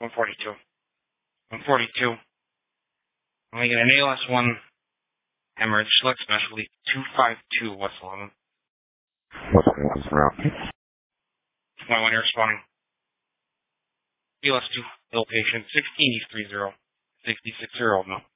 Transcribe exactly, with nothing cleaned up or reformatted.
one forty-two. one forty-two. I'm making an A L S one hemorrhage, select specialty, two five two West eleven. What's what's around? My one, you're responding. A L S two, ill patient, sixteen East three zero, sixty-six year old, no.